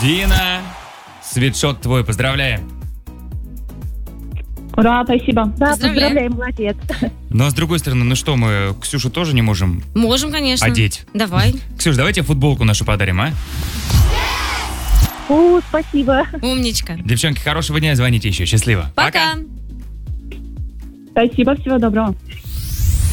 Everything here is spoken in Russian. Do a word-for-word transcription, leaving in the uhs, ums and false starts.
Дина, свитшот твой, поздравляем. Ура, спасибо. Да, Поздравляем. поздравляем, молодец. Но с другой стороны, ну что, мы Ксюшу тоже не можем Можем, конечно. одеть? Давай. Ксюш, давайте футболку нашу подарим, а? О, спасибо. Умничка. Девчонки, хорошего дня, звоните еще. Счастливо. Пока. Спасибо, всего доброго.